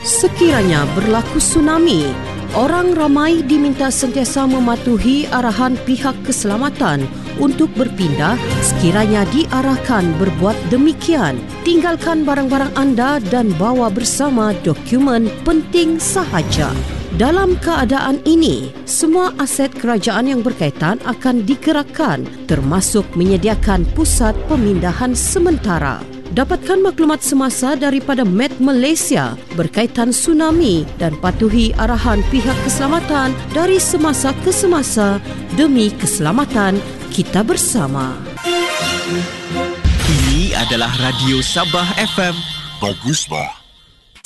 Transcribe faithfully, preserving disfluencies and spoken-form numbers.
Sekiranya berlaku tsunami, orang ramai diminta sentiasa mematuhi arahan pihak keselamatan untuk berpindah sekiranya diarahkan berbuat demikian. Tinggalkan barang-barang anda dan bawa bersama dokumen penting sahaja. Dalam keadaan ini, semua aset kerajaan yang berkaitan akan digerakkan, termasuk menyediakan pusat pemindahan sementara. Dapatkan maklumat semasa daripada Met Malaysia berkaitan tsunami dan patuhi arahan pihak keselamatan dari semasa ke semasa demi keselamatan kita bersama. Ini adalah Radio Sabah F M. Bagus, bah.